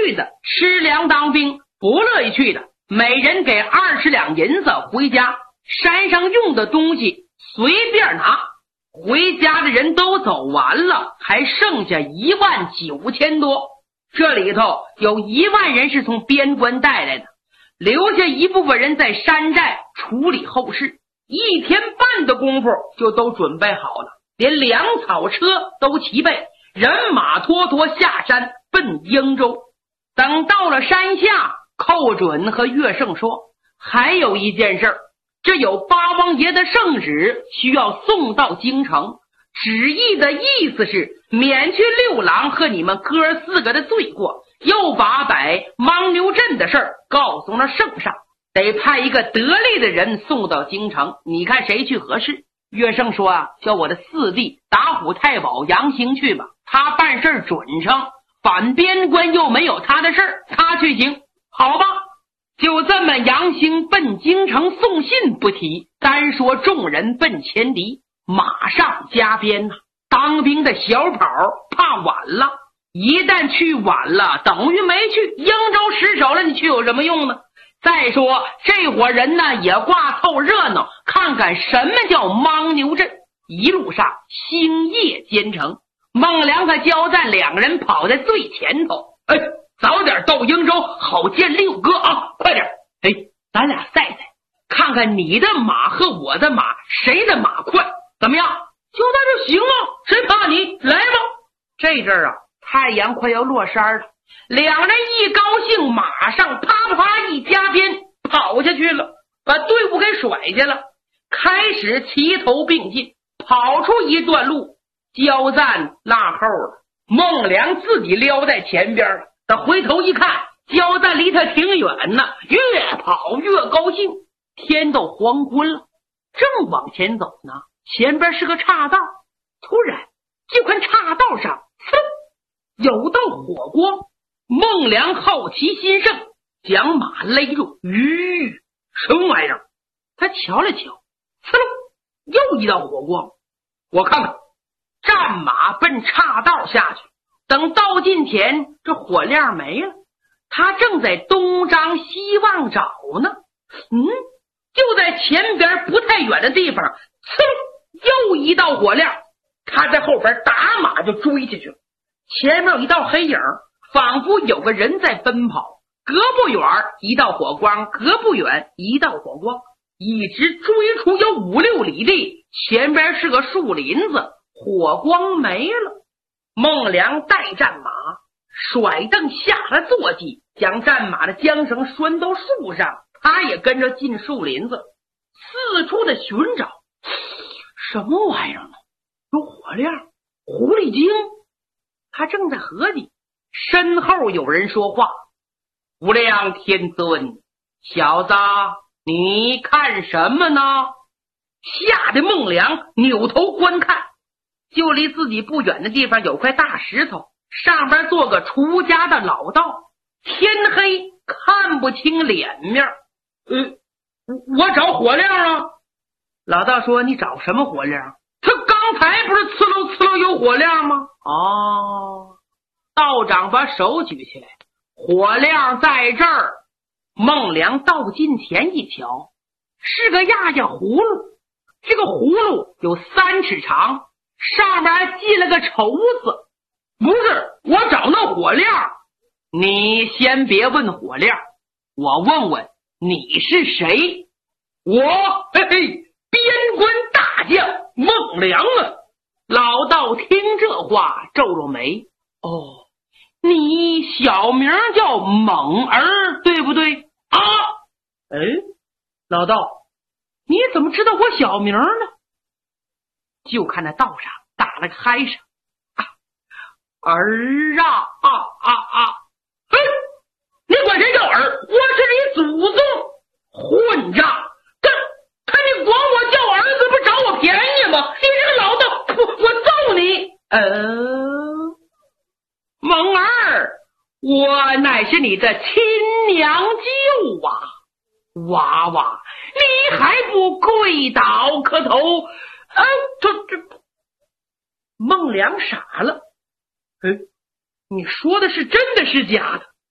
去的吃粮当兵，不乐意去的每人给20两银子回家，山上用的东西随便拿。回家的人都走完了，还剩下19000多，这里头有1万人是从边关带来的，留下一部分人在山寨处理后事。1天半的功夫就都准备好了，连粮草车都齐备，人马拖拖下山奔英州。等到了山下，寇准和岳胜说，还有一件事，这有八王爷的圣旨需要送到京城，旨意的意思是免去六郎和你们哥4个的罪过，又把摆牦牛阵的事儿告诉了圣上，得派一个得力的人送到京城，你看谁去合适？岳胜说啊，叫我的4弟打虎太保杨兴去吧，他办事准成，反边关又没有他的事儿，他去行。好吧，就这么杨兴奔京城送信不提，单说众人奔前敌，马上加鞭呐。当兵的小跑怕晚了，一旦去晚了等于没去，英州失守了，你去有什么用呢？再说这伙人呢也挂凑热闹，看看什么叫牦牛阵。一路上星夜兼程，孟良和焦赞2个人跑在最前头。早点到英州好见六哥啊，快点！咱俩赛赛，看看你的马和我的马谁的马快，怎么样？就那就行啊，谁怕你？来吧！这阵儿啊，太阳快要落山了，两人一高兴，马上啪啪啪一加鞭跑下去了，把队伍给甩下了，开始齐头并进。跑出一段路，焦赞落后了，孟良自己撩在前边了。他回头一看，焦赞离他挺远呢，越跑越高兴。天都黄昏了，正往前走呢，前边是个岔道，突然就看岔道上有道火光。孟良好奇心盛，将马勒住。什么玩意儿？他瞧了瞧，又一道火光。我看看，战马奔岔道下去。等到近前，这火亮没了，他正在东张西望找呢。就在前边不太远的地方，又一道火亮，他在后边打马就追下去了。前面有一道黑影，仿佛有个人在奔跑，隔不远一道火光，隔不远一道火光，一直追出有5、6里地，前边是个树林子，火光没了。孟良带战马，甩蹬下了坐骑，将战马的缰绳拴到树上，他也跟着进树林子，四处的寻找。什么玩意儿呢？有火亮，狐狸精。他正在合计，身后有人说话：无量天尊，小子，你看什么呢？吓得孟良扭头观看，就离自己不远的地方有块大石头，上边坐个出家的老道，天黑看不清脸面。我找火亮啊。老道说：你找什么火亮？他刚才不是呲溜呲溜有火亮吗？道长把手举起来，火亮在这儿。孟良到近前一瞧，是个压压葫芦，这个葫芦有3尺长，上面还系了个绸子。不是，我找那火亮。你先别问火亮，我问问你是谁？我边关大将孟良啊。老道听这话皱皱眉，你小名叫猛儿对不对啊？老道，你怎么知道我小名呢？就看那道上打了个嗨声，儿啊！你管谁叫儿？我是你祖宗！混账！看你管我叫儿子，不找我便宜吗？你这个老道，我揍你！蒙儿，我乃是你的亲娘舅啊！娃娃，你还不跪倒磕头？孟良傻了。你说的是真的是假的？